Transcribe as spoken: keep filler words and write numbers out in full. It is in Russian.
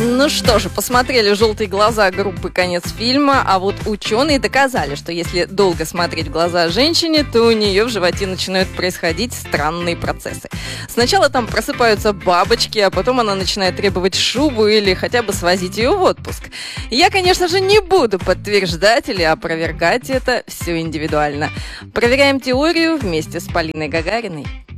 Ну что же, посмотрели «Желтые глаза» группы «Конец фильма», а вот ученые доказали, что если долго смотреть в глаза женщине, то у нее в животе начинают происходить странные процессы. Сначала там просыпаются бабочки, а потом она начинает требовать шубу или хотя бы свозить ее в отпуск. Я, конечно же, не буду подтверждать или опровергать это, все индивидуально. Проверяем теорию вместе с Полиной Гагариной.